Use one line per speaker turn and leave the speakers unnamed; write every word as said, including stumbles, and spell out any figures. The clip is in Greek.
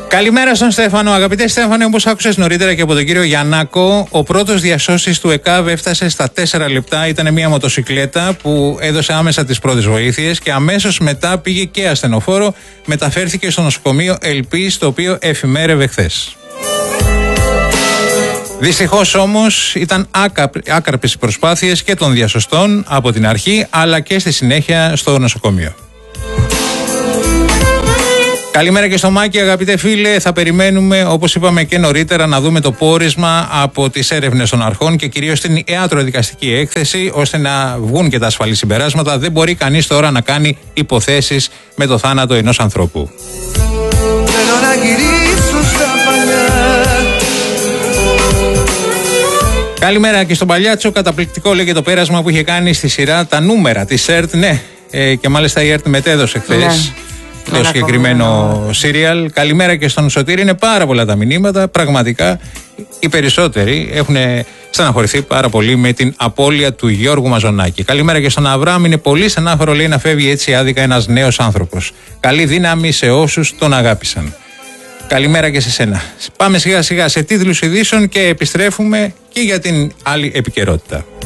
Καλημέρα στον Στέφανο. Αγαπητέ Στέφανε, όπως άκουσες νωρίτερα και από τον κύριο Γιαννάκο, ο πρώτος διασώσης του ΕΚΑΒ έφτασε στα τέσσερα λεπτά. Ήταν μια μοτοσικλέτα που έδωσε άμεσα τις πρώτες βοήθειες και αμέσως μετά πήγε και ασθενοφόρο. Μεταφέρθηκε στο νοσοκομείο Ελπής, το οποίο εφημέρευε χθες. Δυστυχώς όμως ήταν άκαρπες οι προσπάθειες και των διασωστών από την αρχή αλλά και στη συνέχεια στο νοσοκομείο. Καλημέρα και στο Μάκη, αγαπητέ φίλε. Θα περιμένουμε, όπως είπαμε και νωρίτερα, να δούμε το πόρισμα από τις έρευνες των αρχών και κυρίως την ιατροδικαστική έκθεση, ώστε να βγουν και τα ασφαλή συμπεράσματα. Δεν μπορεί κανείς τώρα να κάνει υποθέσεις με το θάνατο ενός ανθρώπου. Καλημέρα και στον Παλιάτσο. Καταπληκτικό λέγεται το πέρασμα που είχε κάνει στη σειρά τα νούμερα της ΕΡΤ. Ναι, ε, και μάλιστα η ΕΡΤ μετέδωσε χθες το συγκεκριμένο σύριαλ. Καλημέρα και στον Σωτήρη. Είναι πάρα πολλά τα μηνύματα. Πραγματικά οι περισσότεροι έχουν στεναχωρηθεί πάρα πολύ με την απώλεια του Γιώργου Μαζονάκη. Καλημέρα και στον Αβραάμ. Είναι πολύ στενάχωρο, λέει, να φεύγει έτσι άδικα ένας νέος άνθρωπος. Καλή δύναμη σε όσους τον αγάπησαν. Καλημέρα και σε σένα. Πάμε σιγά σιγά σε τίτλους ειδήσεων και επιστρέφουμε και για την άλλη επικαιρότητα.